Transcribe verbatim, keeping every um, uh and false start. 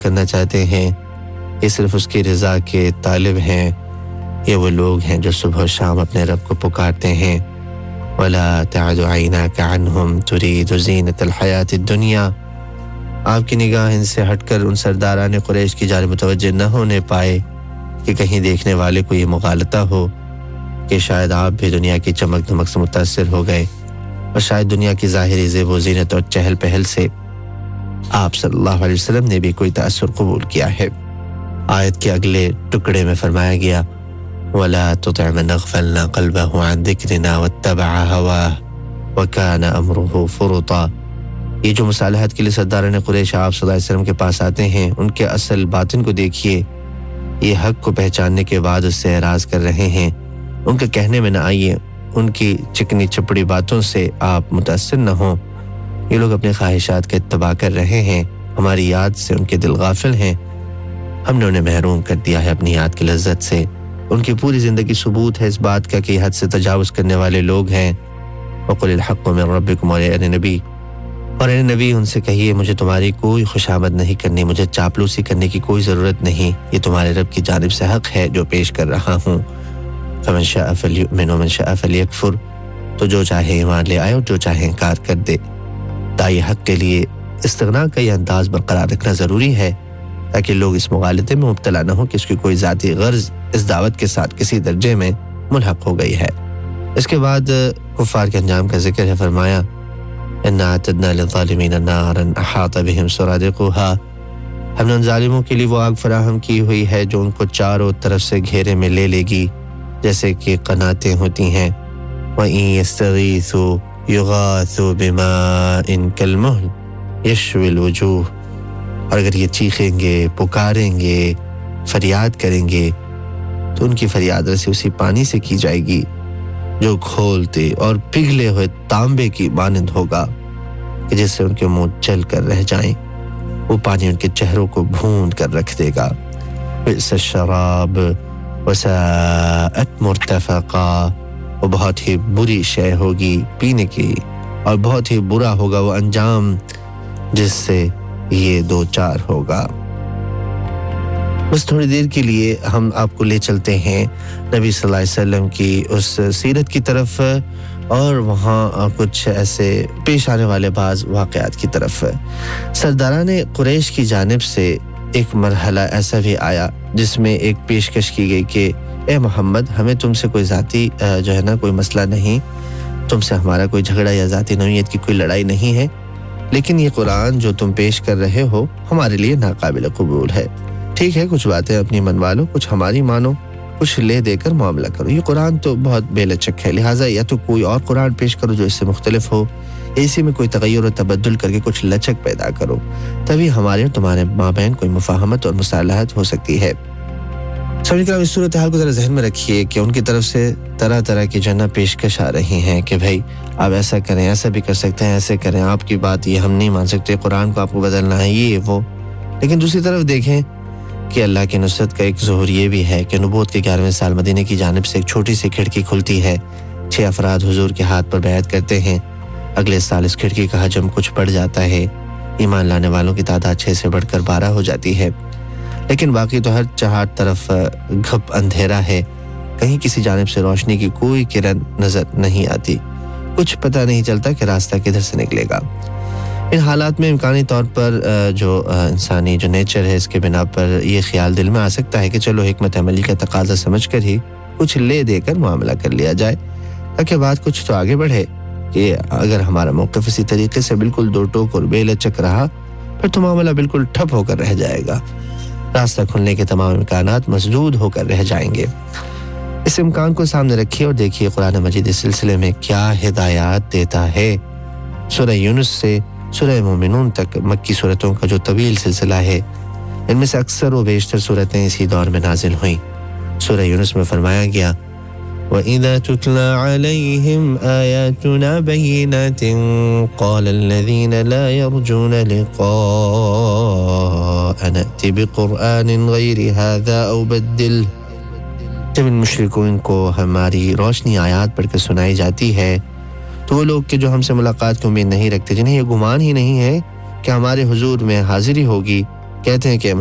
کرنا چاہتے ہیں، یہ صرف اس کی رضا کے طالب ہیں، یہ وہ لوگ ہیں جو صبح و شام اپنے رب کو پکارتے ہیں۔ وَلَا تَعْدُ عَيْنَاكَ عَنْهُمْ تُرِيدُ زِينَةَ الْحَيَاةِ الدُّنْيَا، آپ کی نگاہ ان سے ہٹ کر ان سرداران قریش کی جانب متوجہ نہ ہونے پائے کہ کہیں دیکھنے والے کو یہ مغالطہ ہو کہ شاید آپ بھی دنیا کی چمک دمک سے متاثر ہو گئے اور شاید دنیا کی ظاہری زیب و زینت اور چہل پہل سے آپ صلی اللہ علیہ وسلم نے بھی کوئی تأثر قبول کیا ہے۔ آیت کے اگلے ٹکڑے میں فرمایا گیا وَلَا تُطِعْ مَنْ أَغْفَلْنَا قَلْبَهُ عَنْ ذِكْرِنَا وَاتَّبَعَ هَوَاهُ وَكَانَ أَمْرُهُ فُرُطًا۔ یہ جو مصالحت کے لیے سرداران قریش آپ صلی اللہ علیہ وسلم کے پاس آتے ہیں، ان کے اصل باطن کو دیکھیے، یہ حق کو پہچاننے کے بعد اس سے اعراض کر رہے ہیں، ان کے کہنے میں نہ آئیے، ان کی چکنی چپڑی باتوں سے آپ متاثر نہ ہوں۔ یہ لوگ اپنی خواہشات کا اتباع کر رہے ہیں، ہماری یاد سے ان کے دل غافل ہیں، ہم نے انہیں محروم کر دیا ہے اپنی یاد کی لذت سے۔ ان کی پوری زندگی ثبوت ہے اس بات کا کہ حد سے تجاوز کرنے والے لوگ ہیں۔ وَقُلِ الْحَقُّ مِنْ رَبِّكُمْ، اور اے نبی اور اے نبی ان سے کہیے مجھے تمہاری کوئی خوشامد نہیں کرنی، مجھے چاپلوسی کرنے کی کوئی ضرورت نہیں، یہ تمہارے رب کی جانب سے حق ہے جو پیش کر رہا ہوں۔ فَمَنْ شَاءَ فَلْيُؤْمِنْ وَمَنْ شَاءَ فَلْيَكْفُرْ، تو جو چاہے ایمان لے آئے اور جو چاہے انکار کر دے۔ داعی حق کے لیے استغنا کا یہ انداز برقرار رکھنا ضروری ہے تاکہ لوگ اس مغالطے میں مبتلا نہ ہوں کہ اس کی کوئی ذاتی غرض اس دعوت کے ساتھ کسی درجے میں ملحق ہو گئی ہے۔ اس کے بعد کفار کے انجام کا ذکر ہے، فرمایا اِنَّا أَعْتَدْنَا لِلظَّالِمِينَ نَارًا أَحَاطَ بِهِمْ سُرَادِقُهَا، ہم نے ان ظالموں کے لیے وہ آگ فراہم کی ہوئی ہے جو ان کو چاروں طرف سے گھیرے میں لے لے گی جیسے کہ قناتیں ہوتی ہیں۔ وَإِن يَسْتَغِيثُوا يُغَاثُوا بِمَاءٍ كَالْمُهْلِ يَشْوِي الْوُجُوهَ، اور اگر یہ چیخیں گے، پکاریں گے، فریاد کریں گے تو ان کی فریاد رسی اسی پانی سے کی جائے گی جو کھولتے اور پگھلے ہوئے تانبے کی مانند ہوگا کہ جس سے ان کے منہ جل کر رہ جائیں، وہ پانی ان کے چہروں کو بھون کر رکھ دے گا۔ بئس الشراب وساءت مرتفقا، وہ بہت ہی بری شے ہوگی پینے کی اور بہت ہی برا ہوگا وہ انجام جس سے یہ دو چار ہوگا۔ بس تھوڑی دیر کے لیے ہم آپ کو لے چلتے ہیں نبی صلی اللہ علیہ وسلم کی اس سیرت کی طرف اور وہاں کچھ ایسے پیش آنے والے بعض واقعات کی طرف۔ سرداران قریش کی جانب سے ایک مرحلہ ایسا بھی آیا جس میں ایک پیشکش کی گئی کہ اے محمد، ہمیں تم سے کوئی ذاتی جو ہے نا کوئی مسئلہ نہیں، تم سے ہمارا کوئی جھگڑا یا ذاتی نوعیت کی کوئی لڑائی نہیں ہے، لیکن یہ قرآن جو تم پیش کر رہے ہو ہمارے لیے ناقابل قبول ہے۔ ٹھیک ہے، کچھ باتیں اپنی منوا لو، کچھ ہماری مانو، کچھ لے دے کر معاملہ کرو۔ یہ قرآن تو بہت بے لچک ہے، لہٰذا یا تو کوئی اور قرآن پیش کرو جو اس سے مختلف ہو، اسی میں کوئی تغیر و تبدل کر کے کچھ لچک پیدا کرو، تبھی ہمارے اور تمہارے مابین کوئی مفاہمت اور مصالحت ہو سکتی ہے۔ سامعین کرام، اس صورتحال کو ذرا ذہن میں رکھیے کہ ان کی طرف سے طرح طرح کی جو ہے نا پیشکش آ رہی ہیں کہ بھائی آپ ایسا کریں، ایسا بھی کر سکتے ہیں، ایسے کریں، آپ کی بات یہ ہم نہیں مان سکتے، قرآن کو آپ کو بدلنا ہے، یہ وہ۔ لیکن دوسری طرف دیکھیں کہ اللہ کی نصرت کا ایک ظہور یہ بھی ہے کہ نبوت کے گیارہویں سال مدینے کی جانب سے ایک چھوٹی سی کھڑکی کھلتی ہے، چھ افراد حضور کے ہاتھ پر بیعت کرتے ہیں، اگلے سال اس کھڑکی کا حجم کچھ بڑھ جاتا ہے، ایمان لانے والوں کی تعداد چھ سے بڑھ کر بارہ ہو جاتی ہے، لیکن باقی تو ہر چہار طرف گھپ اندھیرا ہے، کہیں کسی جانب سے روشنی کی کوئی کرن نظر نہیں آتی، کچھ پتہ نہیں چلتا کہ راستہ کدھر سے نکلے گا۔ ان حالات میں امکانی طور پر جو انسانی جو نیچر ہے اس کے بنا پر یہ خیال دل میں آ سکتا ہے کہ چلو حکمت عملی کا تقاضا سمجھ کر ہی کچھ لے دے کر معاملہ کر لیا جائے تاکہ بات کچھ تو آگے بڑھے، کہ اگر ہمارا موقف اسی طریقے سے بالکل دو ٹوک اور بے لچک رہا پھر تو معاملہ بالکل ٹھپ ہو کر رہ جائے گا، راستہ کھلنے کے تمام امکانات مسدود ہو کر رہ جائیں گے۔ اس امکان کو سامنے رکھیے اور دیکھیے قرآن مجید اس سلسلے میں کیا ہدایات دیتا ہے۔ سورہ یونس سے سورہ مومنون تک مکی صورتوں کا جو طویل سلسلہ ہے، ان میں سے اکثر و بیشتر صورتیں اسی دور میں نازل ہوئیں۔ سورہ یونس میں فرمایا گیا وَإِذَا تُتْلَى عَلَيْهِمْ آيَاتُنَا بَيِّنَاتٍ قَالَ الَّذِينَ لَا يَرْجُونَ لِقَاءَنَا ائْتِ بِقُرْآنٍ غَيْرِ هَذَا أَوْ بَدِّلْهُ، جب ان مشرکین کو ہماری روشنی آیات پڑھ کے سنائی جاتی ہے تو وہ لوگ کہ جو ہم سے ملاقات کی امید نہیں رکھتے، جنہیں یہ گمان ہی نہیں ہے کہ ہمارے حضور میں حاضری ہوگی، کہتے ہیں کہ